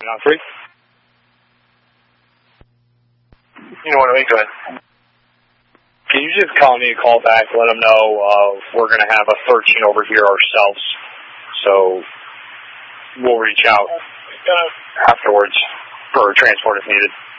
On 3. You know what I mean? Go ahead. Can you just call me a call back, let them know we're going to have a 13 over here ourselves. So we'll reach out afterwards for transport if needed.